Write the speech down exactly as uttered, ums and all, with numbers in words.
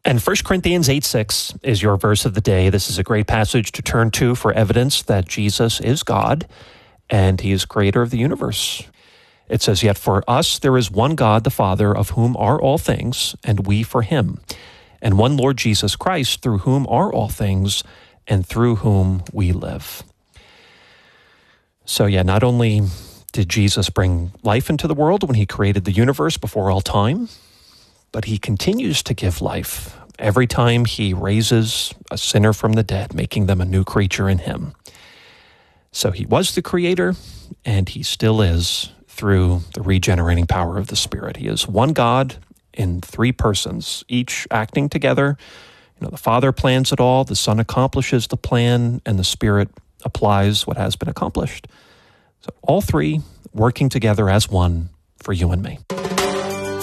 And First Corinthians eight six is your verse of the day. This is a great passage to turn to for evidence that Jesus is God and he is creator of the universe. It says, "Yet for us there is one God, the Father, of whom are all things, and we for him, and one Lord Jesus Christ, through whom are all things, and through whom we live." So yeah, not only did Jesus bring life into the world when he created the universe before all time, but he continues to give life every time he raises a sinner from the dead, making them a new creature in him. So he was the creator, and he still is through the regenerating power of the Spirit. He is one God in three persons, each acting together. You know, the Father plans it all, the Son accomplishes the plan, and the Spirit applies what has been accomplished. So all three working together as one for you and me.